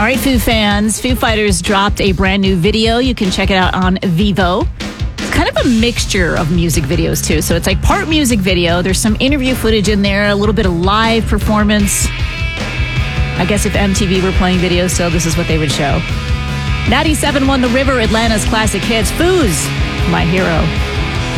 All right, Foo fans, Foo Fighters dropped a brand new video. You can check it out on Vivo. It's kind of a mixture of music videos, too. So it's like part music video. There's some interview footage in there, a little bit of live performance. I guess if MTV were playing videos still, this is what they would show. 97.1 The River, Atlanta's classic hits. Foos, My Hero.